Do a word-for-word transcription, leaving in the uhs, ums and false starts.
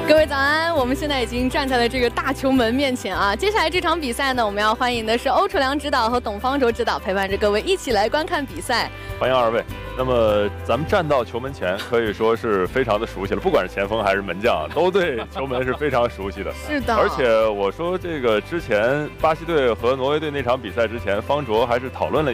各位早安，我们现在已经站在了这个大球门面前啊。接下来这场比赛呢，我们要欢迎的是欧楚良指导和董方卓指导，陪伴着各位一起来观看比赛。 欢迎二位。那么咱们站到球门前，可以说是非常的熟悉了，不管是前锋还是门将，都对球门是非常熟悉的。 是的。 而且我说这个之前巴西队和挪威队那场比赛之前，方卓还是讨论了